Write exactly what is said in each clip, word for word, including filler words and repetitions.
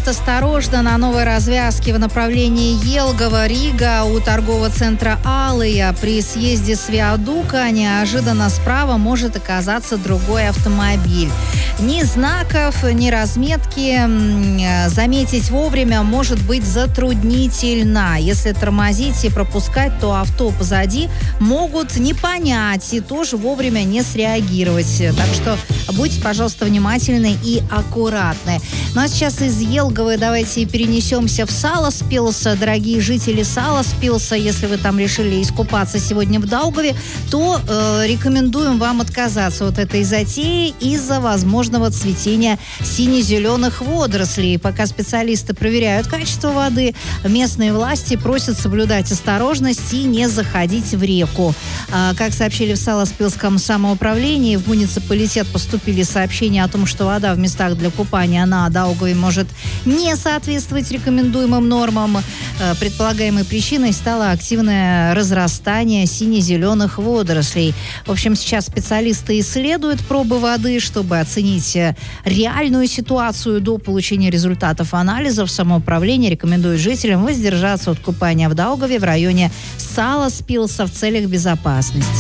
Будьте осторожны на новой развязке в направлении Елгова-Рига у торгового центра «Алыя». При съезде с виадука неожиданно справа может оказаться другой автомобиль. Ни знаков, ни разметки заметить вовремя может быть затруднительно. Если тормозить и пропускать, то авто позади могут не понять и тоже вовремя не среагировать. Так что будьте, пожалуйста, внимательны и аккуратны. Ну а сейчас из Елговой давайте перенесемся в Саласпилс. Дорогие жители Саласпилса, если вы там решили искупаться сегодня в Даугаве, то э, рекомендуем вам отказаться от этой затеи из-за возможного цветения сине-зеленых водорослей. Пока специалисты проверяют качество воды, местные власти просят соблюдать осторожность и не заходить в реку. А, как сообщили в Саласпилском самоуправлении, в муниципалитет поступили сообщения о том, что вода в местах для купания на Даугаве может не соответствовать рекомендуемым нормам. Предполагаемой причиной стало активное разрастание сине-зеленых водорослей. В общем, сейчас специалисты исследуют пробы воды, чтобы оценить реальную ситуацию до получения результатов анализов. Самоуправление рекомендует жителям воздержаться от купания в Даугаве в районе Саласпилса в целях безопасности.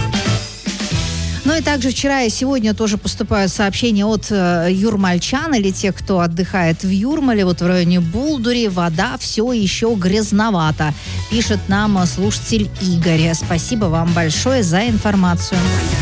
Ну и также вчера и сегодня тоже поступают сообщения от э, юрмальчан или тех, кто отдыхает в Юрмале, вот в районе Булдури. Вода все еще грязновата, пишет нам слушатель Игорь. Спасибо вам большое за информацию.